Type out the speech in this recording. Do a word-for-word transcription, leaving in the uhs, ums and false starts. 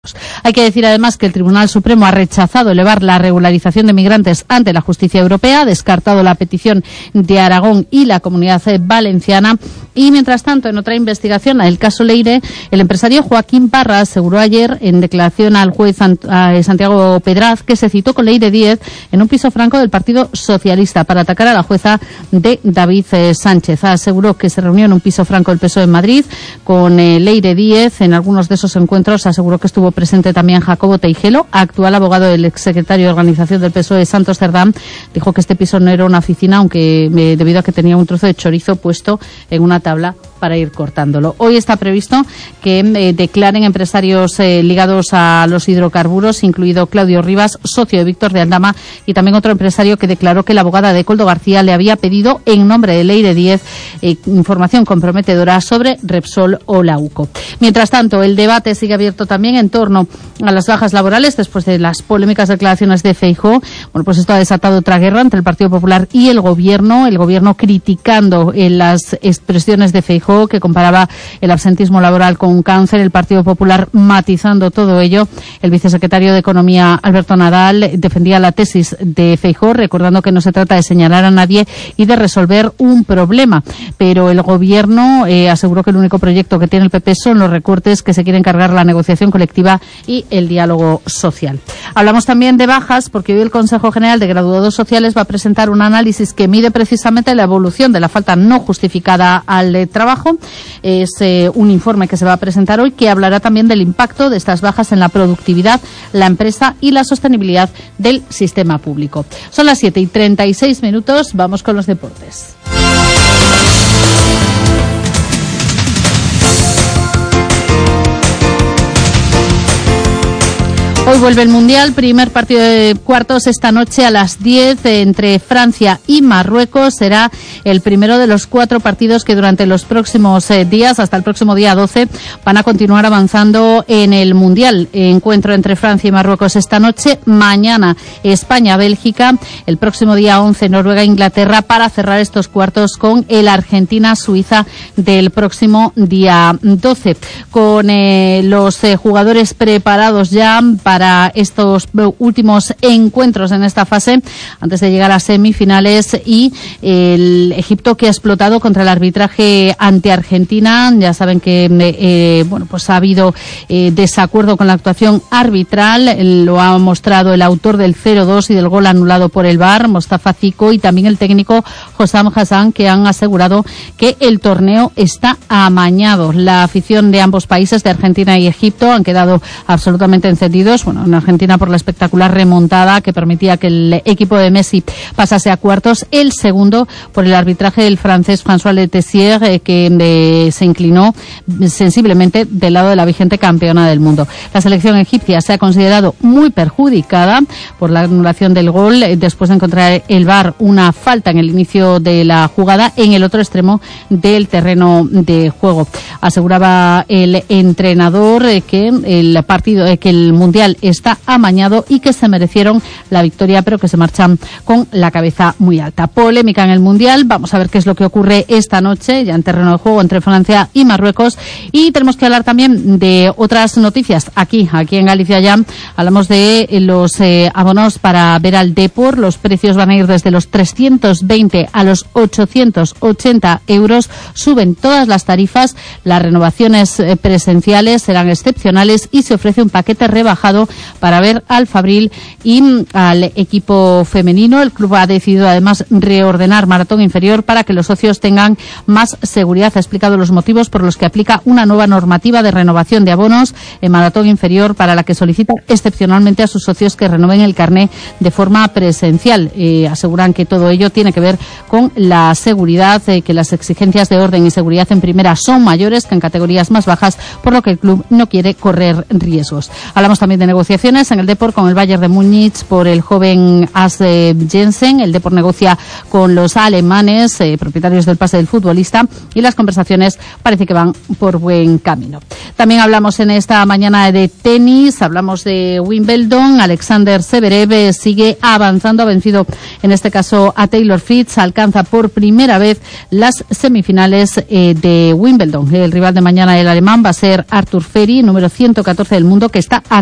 Hay que decir además que el Tribunal Supremo ha rechazado elevar la regularización de migrantes ante la justicia europea, ha descartado la petición de Aragón y la Comunidad Valenciana. Y mientras tanto, en otra investigación, el caso Leire, el empresario Joaquín Parra aseguró ayer en declaración al juez Santiago Pedraz que se citó con Leire Díez en un piso franco del Partido Socialista para atacar a la jueza de David Sánchez. Aseguró que se reunió en un piso franco del P S O E en Madrid con eh, Leire Díez. En algunos de esos encuentros aseguró que estuvo presente también Jacobo Teijelo, actual abogado del exsecretario de Organización del P S O E Santos Cerdán. Dijo que este piso no era una oficina, aunque eh, debido a que tenía un trozo de chorizo puesto en una tabla para ir cortándolo. Hoy está previsto que eh, declaren empresarios eh, ligados a los hidrocarburos, incluido Claudio Rivas, socio de Víctor de Aldama, y también otro empresario que declaró que la abogada de Coldo García le había pedido en nombre de Leire Díez eh, información comprometedora sobre Repsol o la UCO. Mientras tanto, el debate sigue abierto también en torno a las bajas laborales después de las polémicas declaraciones de Feijóo. Bueno, pues esto ha desatado otra guerra entre el Partido Popular y el Gobierno, el Gobierno criticando eh, las expresiones de Feijóo, que comparaba el absentismo laboral con un cáncer, el Partido Popular matizando todo ello. El vicesecretario de Economía, Alberto Nadal, defendía la tesis de Feijóo, recordando que no se trata de señalar a nadie y de resolver un problema. Pero el Gobierno eh, aseguró que el único proyecto que tiene el P P son los recortes que se quieren cargar la negociación colectiva y el diálogo social. Hablamos también de bajas, porque hoy el Consejo General de Graduados Sociales va a presentar un análisis que mide precisamente la evolución de la falta no justificada al eh, trabajo. Es eh, un informe que se va a presentar hoy que hablará también del impacto de estas bajas en la productividad, la empresa y la sostenibilidad del sistema público. Son las siete y treinta y seis minutos. Vamos con los deportes. Hoy vuelve el Mundial, primer partido de cuartos esta noche a las diez entre Francia y Marruecos. Será el primero de los cuatro partidos que durante los próximos eh, días, hasta el próximo día doce, van a continuar avanzando en el Mundial. Encuentro entre Francia y Marruecos esta noche, mañana España-Bélgica, el próximo día once Noruega-Inglaterra, para cerrar estos cuartos con el Argentina-Suiza del próximo día doce. Con eh, los eh, jugadores preparados ya para estos últimos encuentros en esta fase, antes de llegar a semifinales, y el Egipto que ha explotado contra el arbitraje ante Argentina. Ya saben que eh, bueno, pues ha habido eh, desacuerdo con la actuación arbitral, lo ha mostrado el autor del cero dos y del gol anulado por el V A R, Mostafa Zico, y también el técnico Hossam Hassan, que han asegurado que el torneo está amañado. La afición de ambos países, de Argentina y Egipto, han quedado absolutamente encendidos. Bueno, en Argentina por la espectacular remontada que permitía que el equipo de Messi pasase a cuartos. El segundo por el arbitraje del francés François Le Tessier, eh, que eh, se inclinó sensiblemente del lado de la vigente campeona del mundo. La selección egipcia se ha considerado muy perjudicada por la anulación del gol, eh, después de encontrar el V A R una falta en el inicio de la jugada en el otro extremo del terreno de juego. Aseguraba el entrenador eh, que el partido, eh, que el Mundial está amañado y que se merecieron la victoria, pero que se marchan con la cabeza muy alta. Polémica en el Mundial. Vamos a ver qué es lo que ocurre esta noche, ya en terreno de juego, entre Francia y Marruecos. Y tenemos que hablar también de otras noticias. Aquí, aquí en Galicia ya, hablamos de los eh, abonos para ver al Depor. Los precios van a ir desde los trescientos veinte a los ochocientos ochenta euros. Suben todas las tarifas. Las renovaciones eh, presenciales serán excepcionales y se ofrece un paquete rebajado para ver al Fabril y al equipo femenino. El club ha decidido además reordenar Maratón Inferior para que los socios tengan más seguridad. Ha explicado los motivos por los que aplica una nueva normativa de renovación de abonos en Maratón Inferior, para la que solicita excepcionalmente a sus socios que renueven el carné de forma presencial. Eh, aseguran que todo ello tiene que ver con la seguridad, eh, que las exigencias de orden y seguridad en primera son mayores que en categorías más bajas, por lo que el club no quiere correr riesgos. Hablamos también de negociaciones en el Depor con el Bayern de Múnich por el joven As Jensen. El Depor negocia con los alemanes, eh, propietarios del pase del futbolista, y las conversaciones parece que van por buen camino. También hablamos en esta mañana de tenis, hablamos de Wimbledon. Alexander Zverev sigue avanzando, ha vencido en este caso a Taylor Fritz, alcanza por primera vez las semifinales eh, de Wimbledon. El rival de mañana, el alemán, va a ser Arthur Ferry, número ciento catorce del mundo, que está a